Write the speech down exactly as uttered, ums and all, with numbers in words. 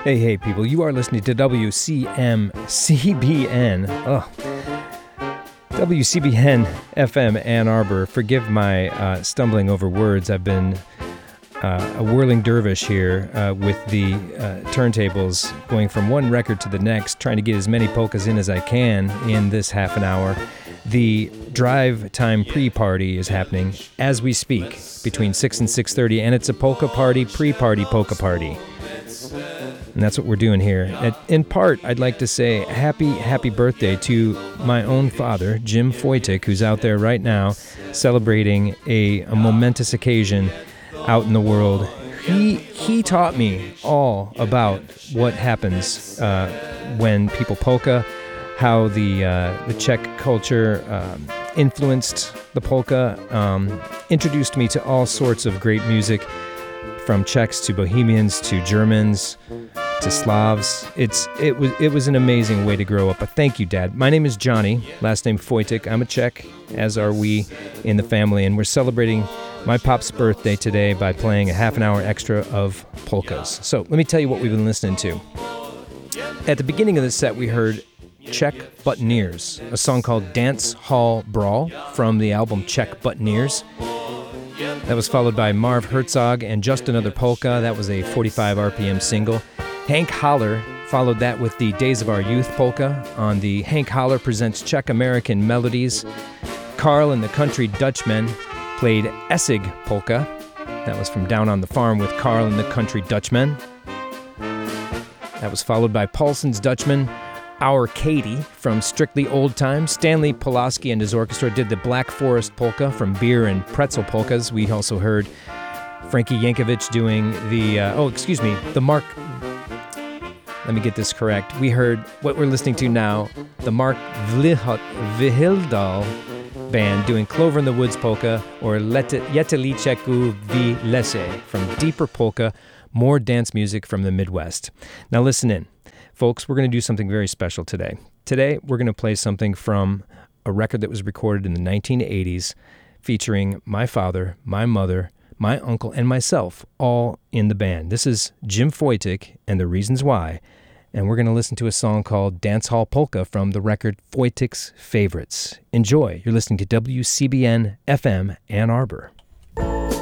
Hey, hey, people, you are listening to W C M C B N. Oh, W C B N F M Ann Arbor. Forgive my uh, stumbling over words. I've been uh, a whirling dervish here uh, with the uh, turntables, going from one record to the next, trying to get as many polkas in as I can in this half an hour. The drive time pre-party is happening as we speak, between six and six thirty, and it's a polka party, pre-party polka party. And that's what we're doing here. In part, I'd like to say happy, happy birthday to my own father, Jim Foytik, who's out there right now celebrating a, a momentous occasion out in the world. He he taught me all about what happens uh, when people polka, how the uh, the Czech culture um, influenced the polka, um, introduced me to all sorts of great music, from Czechs to Bohemians to Germans to Slavs. It's it was it was an amazing way to grow up. But thank you, Dad. My name is Johnny, last name Foytik. I'm a Czech, as are we in the family, and we're celebrating my pop's birthday today by playing a half an hour extra of polkas. So let me tell you what we've been listening to. At the beginning of the set, we heard Czech Buttoneers, a song called Dance Hall Brawl from the album Czech Buttoneers. That was followed by Marv Herzog and Just Another Polka. That was a forty-five R P M single. Hank Holler followed that with the Days of Our Youth polka on the Hank Holler Presents Czech American Melodies. Carl and the Country Dutchmen played Essig polka. That was from Down on the Farm with Carl and the Country Dutchmen. That was followed by Paulson's Dutchman, Our Katie from Strictly Old Time. Stanley Pulaski and his orchestra did the Black Forest polka from Beer and Pretzel polkas. We also heard Frankie Yankovic doing the, uh, oh, excuse me, the Mark, let me get this correct. We heard what we're listening to now, the Mark Vihildal Band doing Clover in the Woods polka, or Jeteličeku v lese from Deeper Polka, more dance music from the Midwest. Now listen in. Folks, we're going to do something very special today. Today, we're going to play something from a record that was recorded in the nineteen eighties, featuring my father, my mother, my uncle, and myself, all in the band. This is Jim Foytik and the Reasons Why, and we're going to listen to a song called Dance Hall Polka from the record Foytik's Favorites. Enjoy. You're listening to W C B N F M Ann Arbor.